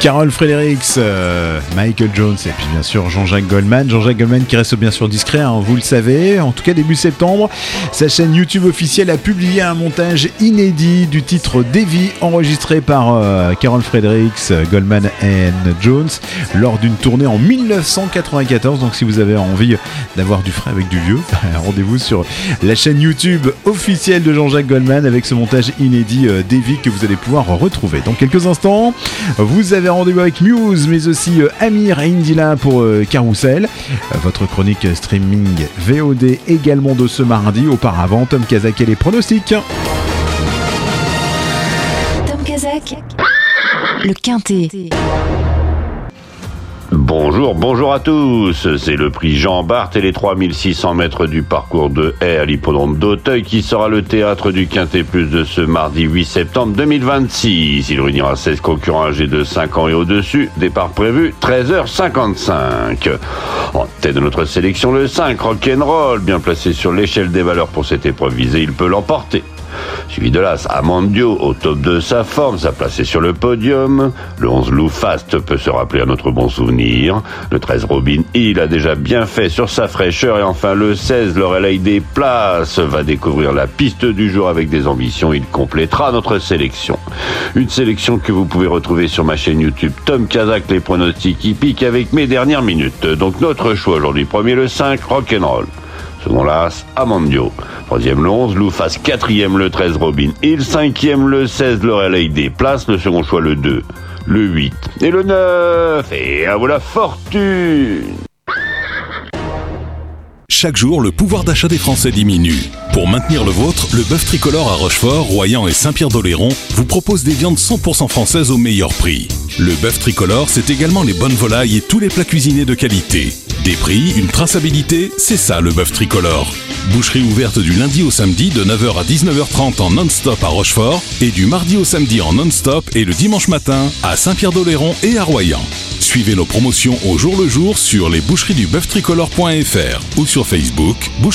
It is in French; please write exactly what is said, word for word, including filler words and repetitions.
Carol Fredericks, euh, Michael Jones et puis bien sûr Jean-Jacques Goldman. Jean-Jacques Goldman qui reste bien sûr discret, hein, vous le savez. En tout cas début septembre, sa chaîne YouTube officielle a publié un montage inédit du titre Davy enregistré par euh, Carol Fredericks, Goldman et Jones lors d'une tournée en dix-neuf cent quatre-vingt-quatorze. Donc si vous avez envie d'avoir du frais avec du vieux, rendez-vous sur la chaîne YouTube officielle de Jean-Jacques Goldman avec ce montage inédit euh, Davy que vous allez pouvoir retrouver. Dans quelques instants, vous avez rendez-vous avec Muse, mais aussi euh, Amir et Indila pour euh, Carousel. Euh, votre chronique streaming V O D également de ce mardi. Auparavant, Tom Kazak et les pronostics. Tom Kazak, le Quintet. Bonjour, bonjour à tous. C'est le prix Jean Bart et les trois mille six cents mètres du parcours de haie à l'hippodrome d'Auteuil qui sera le théâtre du Quintet Plus de ce mardi huit septembre deux mille vingt-six. Il réunira seize concurrents âgés de cinq ans et au-dessus. Départ prévu treize heures cinquante-cinq. En tête de notre sélection, le cinq, Rock'n'Roll, bien placé sur l'échelle des valeurs pour cette épreuve visée, il peut l'emporter. Suivi de l'As, Amandio, au top de sa forme, sa placée sur le podium. Le onze, Lou Fast, peut se rappeler à notre bon souvenir. Le treize, Robin Hill, a déjà bien fait sur sa fraîcheur. Et enfin, le seize, Lorelei des Places, va découvrir la piste du jour avec des ambitions. Il complétera notre sélection. Une sélection que vous pouvez retrouver sur ma chaîne YouTube Tom Kazak, les pronostics hippiques avec mes dernières minutes. Donc notre choix aujourd'hui, premier le cinq, Rock'n'Roll. Second l'As, Amandio. Troisième le onze, Loufas. Quatrième le treize, Robin Hill. Cinquième le seize, Lorelei des Places. Le second choix le deux, le huit et le neuf. Et à vous la fortune! Chaque jour, le pouvoir d'achat des Français diminue. Pour maintenir le vôtre, le bœuf tricolore à Rochefort, Royan et Saint-Pierre-d'Oléron vous propose des viandes cent pour cent françaises au meilleur prix. Le bœuf tricolore, c'est également les bonnes volailles et tous les plats cuisinés de qualité. Des prix, une traçabilité, c'est ça le bœuf tricolore. Boucherie ouverte du lundi au samedi de neuf heures à dix-neuf heures trente en non-stop à Rochefort et du mardi au samedi en non-stop et le dimanche matin à Saint-Pierre-d'Oléron et à Royan. Suivez nos promotions au jour le jour sur lesboucheries du bœuf tricolore point f r ou sur Facebook. Boucherie